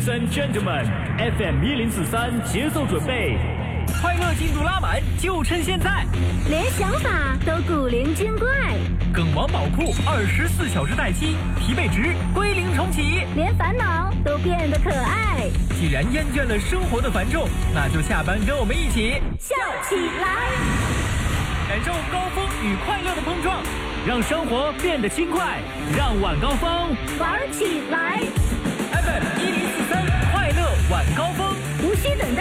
Ladies and gentlemen, FM 1043节奏准备， 快乐进度拉满，就趁现在！ 连想法都古灵精怪， 梗王宝库24小时待机，疲惫值归零重启， 连烦恼都变得可爱。 既然厌倦了生活的繁重，那就下班跟我们一起笑起来， 感受高峰与快乐的碰撞， 让生活变得轻快，让晚高峰玩起来。 FM 1043快乐晚高峰， 无需等待。